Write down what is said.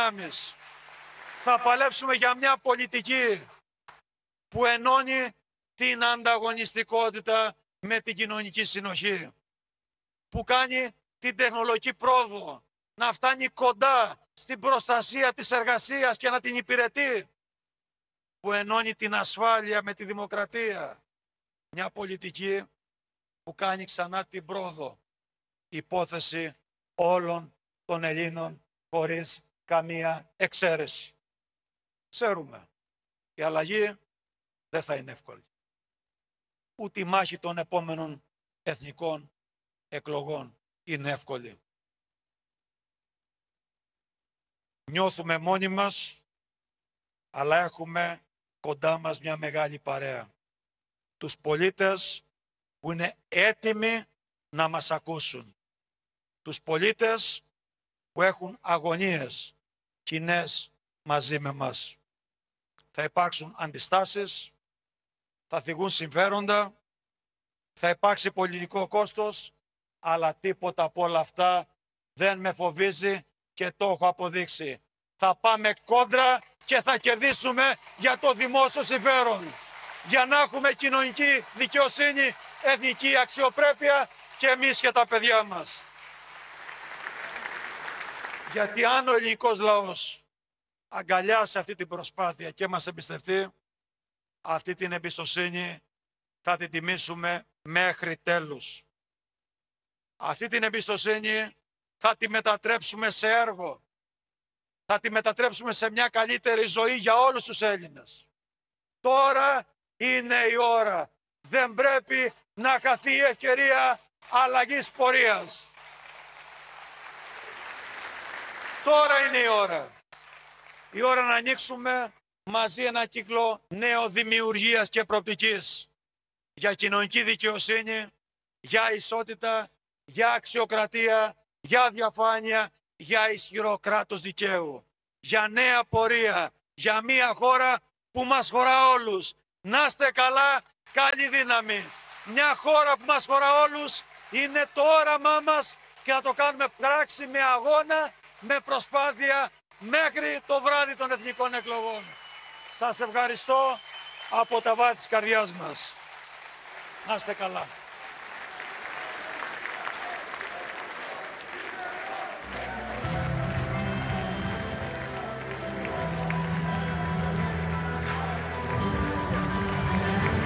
δυνάμεις. Θα παλέψουμε για μια πολιτική που ενώνει την ανταγωνιστικότητα με την κοινωνική συνοχή. Που κάνει την τεχνολογική πρόοδο να φτάνει κοντά στην προστασία της εργασίας και να την υπηρετεί. Που ενώνει την ασφάλεια με τη δημοκρατία. Μια πολιτική που κάνει ξανά την πρόοδο. Υπόθεση όλων των Ελλήνων χωρίς καμία εξαίρεση. Ξέρουμε, η αλλαγή δεν θα είναι εύκολη. Ούτε η μάχη των επόμενων εθνικών εκλογών είναι εύκολη. Νιώθουμε μόνοι μας, αλλά έχουμε κοντά μας μια μεγάλη παρέα. Τους πολίτες που είναι έτοιμοι να μας ακούσουν. Τους πολίτες που έχουν αγωνίες κοινές μαζί με μας. Θα υπάρξουν αντιστάσεις, θα θυγούν συμφέροντα, θα υπάρξει πολιτικό κόστος, αλλά τίποτα από όλα αυτά δεν με φοβίζει και το έχω αποδείξει. Θα πάμε κόντρα και θα κερδίσουμε για το δημόσιο συμφέρον. Για να έχουμε κοινωνική δικαιοσύνη, εθνική αξιοπρέπεια και εμείς και τα παιδιά μας. Γιατί αν ο ελληνικός λαός αγκαλιάσει αυτή την προσπάθεια και μας εμπιστευτεί, αυτή την εμπιστοσύνη θα την τιμήσουμε μέχρι τέλους. Αυτή την εμπιστοσύνη θα τη μετατρέψουμε σε έργο. Θα τη μετατρέψουμε σε μια καλύτερη ζωή για όλους τους Έλληνες. Τώρα είναι η ώρα. Δεν πρέπει να χαθεί η ευκαιρία αλλαγής πορείας. Τώρα είναι η ώρα. Η ώρα να ανοίξουμε μαζί ένα κύκλο νέο δημιουργίας και προοπτικής. Για κοινωνική δικαιοσύνη, για ισότητα, για αξιοκρατία, για διαφάνεια, για ισχυρό κράτος δικαίου. Για νέα πορεία, για μια χώρα που μας χωρά όλους. Να είστε καλά, καλή δύναμη. Μια χώρα που μας χωρά όλους είναι το όραμά μας και θα το κάνουμε πράξη με αγώνα, με προσπάθεια μέχρι το βράδυ των εθνικών εκλογών. Σας ευχαριστώ από τα βάθη της καρδιάς μας. Να είστε καλά.